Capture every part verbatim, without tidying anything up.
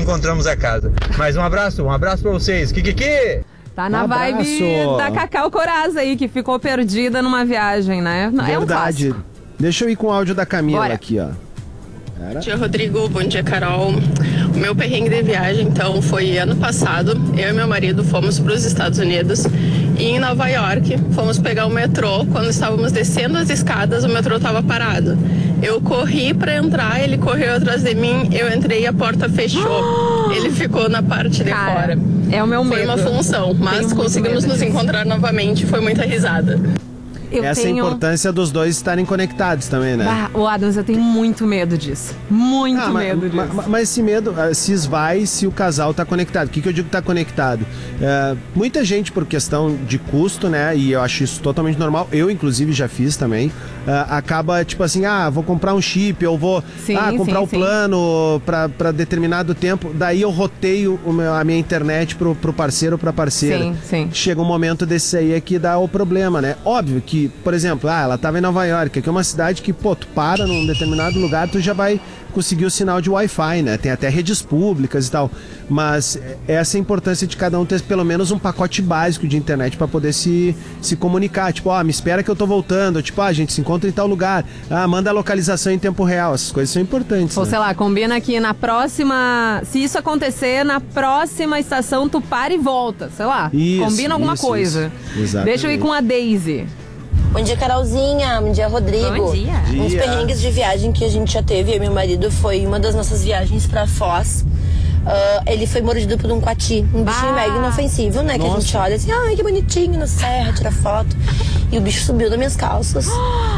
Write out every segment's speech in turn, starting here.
encontramos a casa. Mas um abraço, um abraço pra vocês. Kikiki! Tá na Um vibe abraço. da Cacau Coraz aí, que ficou perdida numa viagem, né? É um Verdade. clássico. Deixa eu ir com o áudio da Camila Bora. aqui, ó. Bom dia, Rodrigo. Bom dia, Carol. O meu perrengue de viagem, então, foi ano passado. Eu e meu marido fomos para os Estados Unidos e em Nova York fomos pegar o metrô. Quando estávamos descendo as escadas, o metrô estava parado. Eu corri para entrar, ele correu atrás de mim, eu entrei e a porta fechou. Ele ficou na parte de Cara, fora. é o meu medo. Foi uma função, Tenho mas muito conseguimos medo nos disso. encontrar novamente. Foi muita risada. Eu Essa tenho... é a importância dos dois estarem conectados também, né? Ah, o Adams, eu tenho muito medo disso. Muito Ah, mas, medo disso. mas, mas esse medo ah, se esvai se o casal tá conectado. O que, que eu digo que tá conectado? É, muita gente, por questão de custo, né? E eu acho isso totalmente normal. Eu, inclusive, já fiz também. ah, acaba, tipo assim, ah, vou comprar um chip, ou vou Sim, ah, comprar sim, um sim. plano pra, pra determinado tempo. Daí eu roteio o meu- a minha internet pro, pro parceiro ou pra parceira. Sim, sim. Chega um momento desse aí é que dá o problema, né? Óbvio que, por exemplo, ah, ela tava em Nova York, que é uma cidade que, pô, tu para num determinado lugar, tu já vai conseguir o sinal de Wi-Fi, né? Tem até redes públicas e tal. Mas essa é a importância de cada um ter pelo menos um pacote básico de internet pra poder se, se comunicar. Tipo, ah, me espera que eu tô voltando. Tipo, ah, a gente se encontra em tal lugar. Ah, manda a localização em tempo real. Essas coisas são importantes. Ou né? sei lá, combina que na próxima... Se isso acontecer, na próxima estação tu para e volta. Sei lá, Isso, combina alguma isso, coisa. isso. Exatamente. Deixa eu ir com a Daisy. Bom dia, Carolzinha. Bom dia, Rodrigo. Bom dia. Um dos Dia. perrengues de viagem que a gente já teve, eu e meu marido, foi uma das nossas viagens pra Foz. Ah, ele foi mordido por um coati, um bichinho Bah. mega inofensivo, né? Que a Nossa. gente olha assim, ai, que bonitinho, na serra, tira foto. E o bicho subiu nas minhas calças,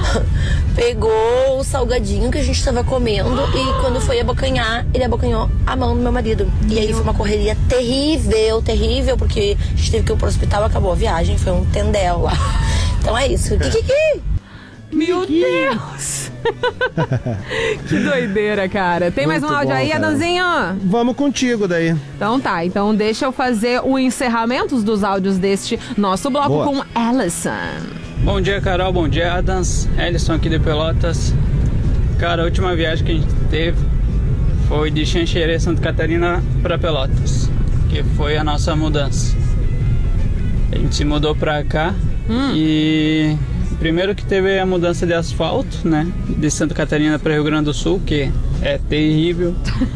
pegou o salgadinho que a gente tava comendo e quando foi abocanhar, ele abocanhou a mão do meu marido. E aí foi uma correria terrível, terrível, porque a gente teve que ir pro hospital, acabou a viagem, foi um tendel lá. Então é isso. Kikiki! Meu Deus! Que doideira, cara. Tem mais um Muito áudio bom, aí, cara. Adãozinho? Vamos contigo daí. Então tá, então deixa eu fazer o encerramento dos áudios deste nosso bloco Boa. com Ellison. Bom dia, Carol. Bom dia, Adams. Ellison aqui de Pelotas. Cara, a última viagem que a gente teve foi de Xanxerê, Santa Catarina, para Pelotas, que foi a nossa mudança. A gente se mudou pra cá e primeiro que teve a mudança de asfalto, né? De Santa Catarina para Rio Grande do Sul, que é terrível.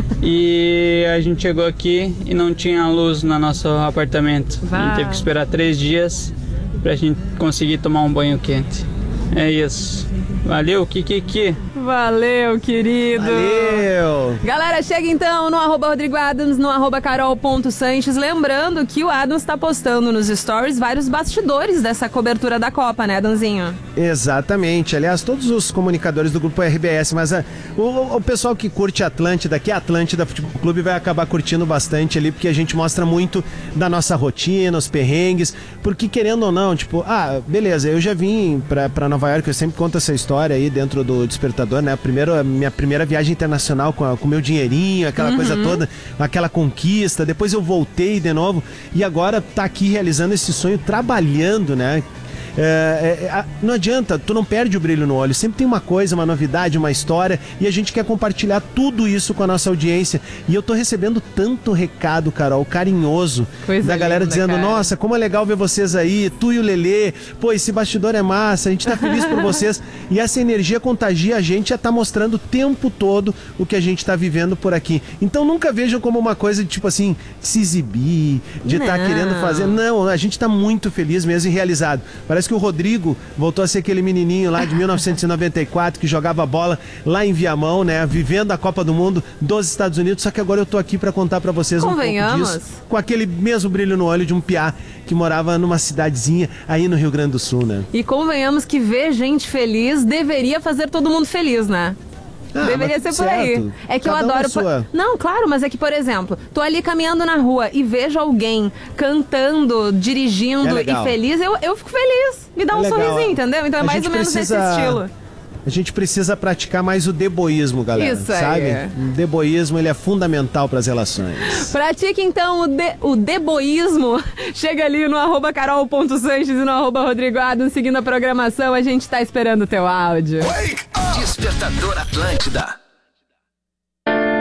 E a gente chegou aqui e não tinha luz no nosso apartamento. A Vai. gente teve que esperar três dias pra gente conseguir tomar um banho quente. É isso. Valeu, Kikiki. Valeu, querido. Valeu! Galera, chega então no arroba Rodrigo Adams, no arroba carol.sanches. Lembrando que o Adams tá postando nos stories vários bastidores dessa cobertura da Copa, né, Danzinho? Exatamente. Aliás, todos os comunicadores do grupo R B S, mas ah, o, o pessoal que curte Atlântida, que é Atlântida Futebol Clube, vai acabar curtindo bastante ali, porque a gente mostra muito da nossa rotina, os perrengues, porque querendo ou não, tipo, ah, beleza, eu já vim pra, pra Nova York, eu sempre conto essa história aí dentro do Despertador, né? Primeiro, a minha primeira viagem internacional com o meu dinheirinho, aquela coisa toda, aquela conquista, depois eu voltei de novo e agora tá aqui realizando esse sonho, trabalhando, né? É, é, a- não adianta, tu não perde o brilho no olho, sempre tem uma coisa, uma novidade, uma história e a gente quer compartilhar tudo isso com a nossa audiência e eu tô recebendo tanto recado, Carol, carinhoso Coisa da galera linda, dizendo, cara. nossa, como é legal ver vocês aí, tu e o Lelê, pô, esse bastidor é massa, a gente tá feliz por vocês e essa energia contagia a gente, já tá mostrando o tempo todo o que a gente tá vivendo por aqui, então nunca vejam como uma coisa de tipo assim, se exibir, de estar Não. querendo fazer, não, a gente tá muito feliz mesmo e realizado. Parece que o Rodrigo voltou a ser aquele menininho lá de mil novecentos e noventa e quatro que jogava bola lá em Viamão, né? Vivendo a Copa do Mundo dos Estados Unidos. Só que agora eu tô aqui pra contar pra vocês um pouco Convenhamos. disso. Com aquele mesmo brilho no olho de um piá que morava numa cidadezinha aí no Rio Grande do Sul, né? E convenhamos que ver gente feliz deveria fazer todo mundo feliz, né? Ah, Deveria mas ser por aí. certo. É que Cada eu um adoro. na sua. Não, claro, mas é que, por exemplo, tô ali caminhando na rua e vejo alguém cantando, dirigindo É e legal. feliz, eu, eu fico feliz. Me dá É um legal. sorrisinho, entendeu? Então é A mais gente ou menos precisa- nesse estilo. A gente precisa praticar mais o deboísmo, galera. Isso aí. Sabe? O deboísmo, ele é fundamental pras relações. Pratique então o, de, o deboísmo. Chega ali no arroba carol.sanches e no arroba Rodrigo Adams, seguindo a programação. A gente tá esperando o teu áudio. Despertador Atlântida.